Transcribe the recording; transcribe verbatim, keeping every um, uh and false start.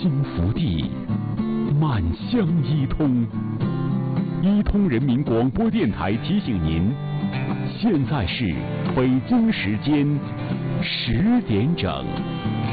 心福地，满乡一通。一通人民广播电台提醒您，现在是北京时间十点整。